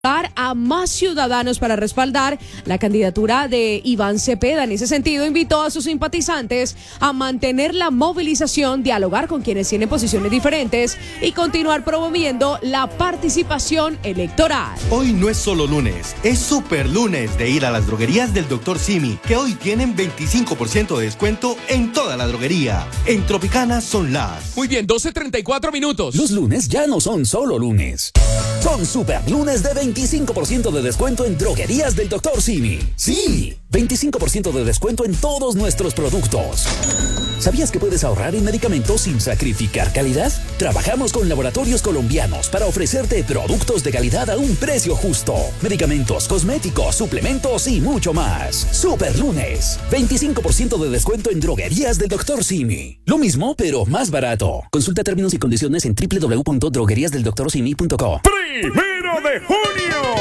a más ciudadanos para respaldar la candidatura de Iván Cepeda. En ese sentido, invitó a sus simpatizantes a mantener la movilización, dialogar con quienes tienen posiciones diferentes y continuar promoviendo la participación electoral. Hoy no es solo lunes, es super lunes de ir a las droguerías del Dr. Simi, que hoy tienen 25% de descuento en toda la droguería. En Tropicana son las... Muy bien, 12:34 minutos. Los lunes ya no son solo lunes. Son super lunes de 25% de descuento en droguerías del Dr. Simi. Sí, 25% de descuento en todos nuestros productos. ¿Sabías que puedes ahorrar en medicamentos sin sacrificar calidad? Trabajamos con laboratorios colombianos para ofrecerte productos de calidad a un precio justo. Medicamentos, cosméticos, suplementos y mucho más. Super lunes, 25% de descuento en droguerías del Dr. Simi. Lo mismo, pero más barato. Consulta términos y condiciones en www.drogueriasdeldoctorsimi.co. ¡1 de junio!